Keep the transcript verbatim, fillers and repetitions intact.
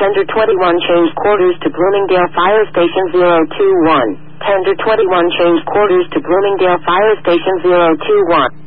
Tender twenty-one, change quarters to Bloomingdale Fire Station zero two one. Tender twenty-one, change quarters to Bloomingdale Fire Station zero two one.